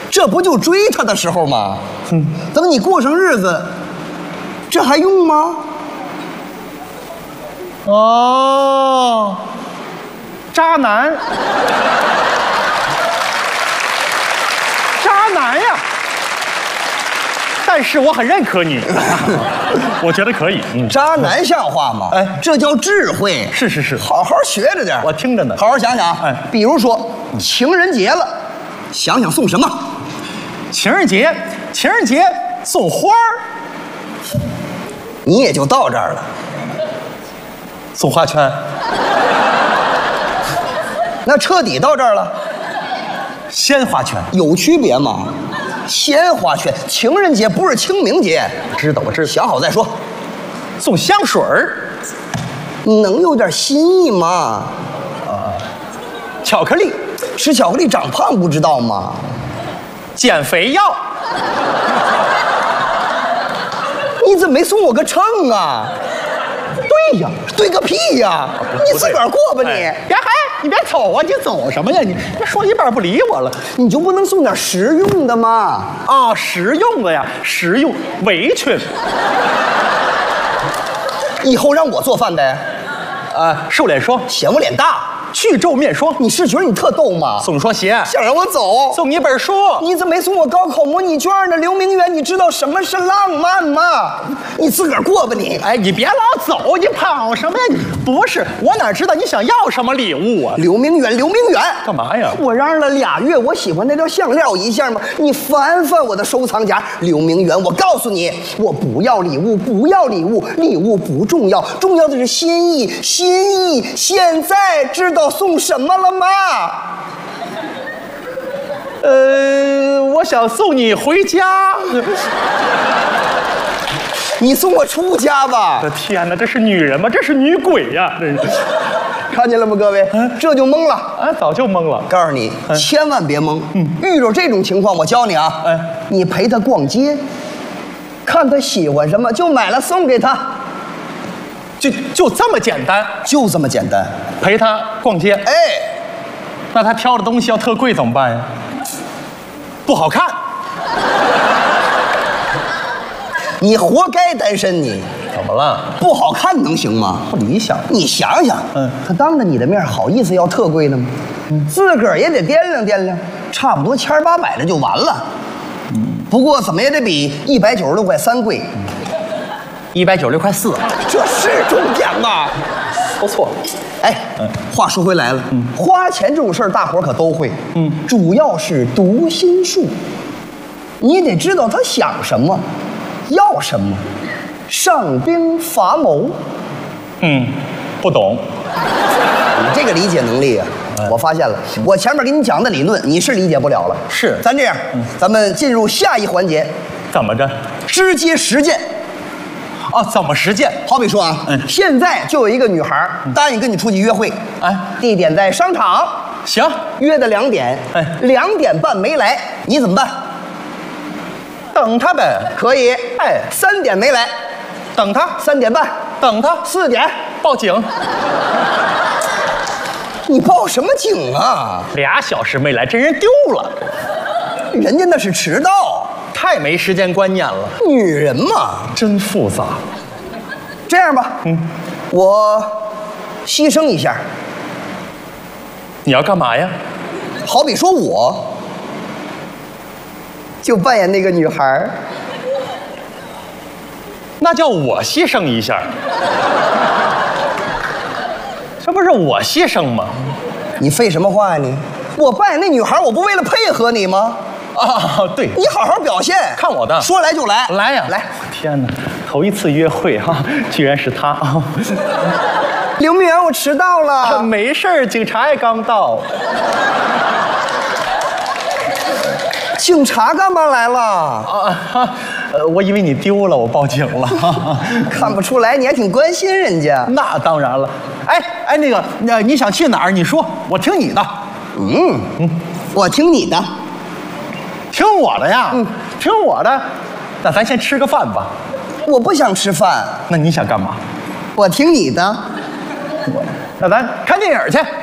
这不就追他的时候吗？等你过上日子，这还用吗？ 哦，渣男，渣男呀！但是我很认可你，我觉得可以。 渣男像话吗？ 哎， 这叫智慧。 是， 好好学着点。 我听着呢。 好好想想。 哎， 比如说情人节了，想想送什么？ 情人节送花儿， 你也就到这儿了。 送花圈， 那彻底到这儿了。 鲜花圈， 有区别吗？鲜花圈，情人节不是清明节。 我知道， 想好再说。 送香水儿， 你能有点新意吗？ 巧克力， 吃巧克力长胖不知道吗？ 减肥药， 你怎么没送我个秤啊？对呀，对个屁呀！你自个儿过吧你。 你别走啊！你走什么呀？你说一半不理我了， 你就不能送点实用的吗？ 啊，实用的呀，实用围裙。 以后让我做饭呗。 瘦脸霜， 嫌我脸大。 去皱面霜， 你是觉得你特逗吗？ 送双鞋， 想让我走？ 送你一本书。 你怎么没送我高考模拟卷呢？刘明远，你知道什么是浪漫吗？你自个儿过吧你。 哎，你别老走，你跑什么呀？不是，我哪知道你想要什么礼物啊？ 刘明远， 干嘛呀？ 我嚷了2月，我喜欢那条项链一下吗？你翻翻我的收藏夹。刘明远，我告诉你，我不要礼物，礼物不重要，重要的是心意。现在知道送什么了吗？ 我想送你回家。 你送我出家吧！ 我的天哪，这是女人吗？这是女鬼呀！这是， 看见了吗，各位？这就懵了。 早就懵了。 告诉你，千万别懵。遇着这种情况，我教你啊。你陪他逛街，看他喜欢什么就买了送给他。 就这么简单？ 就这么简单。 陪他逛街。 哎， 那他挑的东西要特贵怎么办呀？不好看。 你活该单身你。 怎么了？ 不好看能行吗？ 不理想。 你想想，他当着你的面好意思要特贵的吗？自个儿也得掂量，差不多1800的就完了。不过怎么也得比196块3贵。 196块4， 这是重点吗？ 说错。 哎，话说回来了，花钱这种事儿大伙儿可都会。主要是读心术，你得知道他想什么，要什么，上兵伐谋。 不懂。 你这个理解能力啊，我发现了。我前面给你讲的理论，你是理解不了了。 是， 咱这样，咱们进入下一环节。 怎么着？ 直接实践。 怎么实践？ 好比说啊，现在就有一个女孩答应跟你出去约会，地点在商场。 行， 约的2点，2点半没来，你怎么办？ 等他呗。 可以。3点没来， 等他。 3点半， 等他。 4点报警。 你报什么警啊 ？2小时没来，这人丢了。 人家那是迟到。 太没时间观念了， 女人嘛， 真复杂。 这样吧，我牺牲一下。 你要干嘛呀？ 好比说，我就扮演那个女孩。 那叫我牺牲一下。这不是我牺牲吗？ 你废什么话呀你？我扮演那女孩，我不为了配合你吗？ 对， 你好好表现， 看我的， 说来就来， 来呀， 来！ 天哪，头一次约会居然是他啊！ 刘明远，我迟到了。 没事儿，警察也刚到。 警察干嘛来了？ 我以为你丢了，我报警了。 看不出来，你还挺关心人家。 那当然了。哎，那个，你想去哪儿？你说，我听你的。 我听你的。 听我的呀，听我的，那咱先吃个饭吧。 我不想吃饭。 那你想干嘛？ 我听你的。 那咱看电影去。